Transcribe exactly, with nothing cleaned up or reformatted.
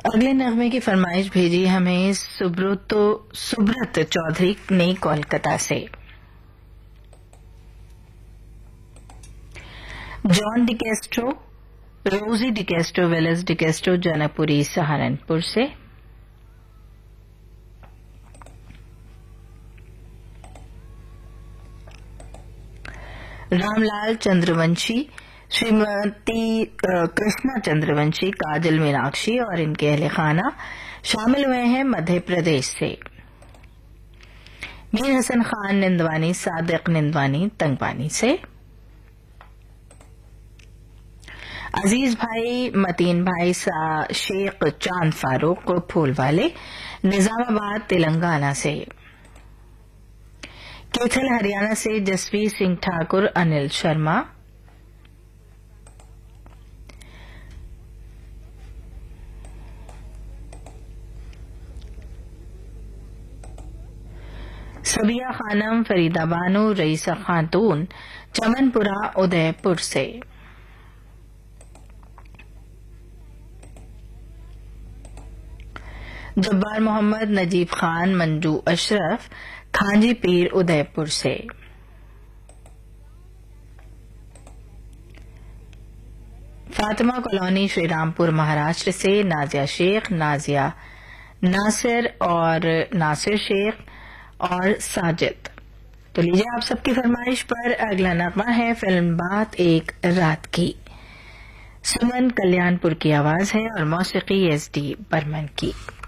अगले नगमे की फरमाइश भेजी हमें सुब्रतो सुब्रत चौधरी ने कोलकाता से। जॉन डिकेस्ट्रो, रोजी डिकेस्ट्रो, वेलस डिकेस्ट्रो जनकपुरी सहारनपुर से। रामलाल चंद्रवंशी, श्रीमती कृष्णा चंद्रवंशी, काजल मीनाक्षी और इनके अहले खाना शामिल हुए हैं मध्य प्रदेश से। मीर हसन खान निंदवानी, सादिक निंदवानी तंगपानी से। अजीज भाई, मतीन भाई, शेख चांद फारूक फूलवाले निजामाबाद तेलंगाना से। कैथल हरियाणा से जसवीर सिंह ठाकुर, अनिल शर्मा। सबिया खानम, फरीदा बानो, रईसा खातून चमनपुरा उदयपुर से। जब्बार मोहम्मद, नजीब खान, मंजू अशरफ खांजी पीर उदयपुर से। फातिमा कॉलोनी श्रीरामपुर महाराष्ट्र से। नाजिया शेख, नाजिया नासिर और नासिर शेख और साजिद। तो लीजिए आप सबकी फरमाइश पर अगला नगमा है फिल्म बात एक रात की। सुमन कल्याणपुर की आवाज है और मौसीकी एस डी बर्मन की।